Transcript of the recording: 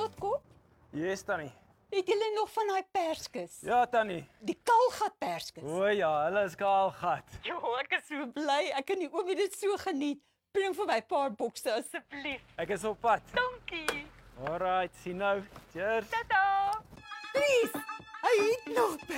Jakob, Yes, Tannie. het julle nog van daai perskes? Ja, Tannie. Die kaalgat perskes. O ja, hulle is kaalgat. Jo, ek is so bly. Ek en die oomie dit so geniet. Bring vir my 'n paar bokse asseblief. Ek is op pad. Dankie. Alright, sien nou. Cheers. Tada! Dries, hy het nog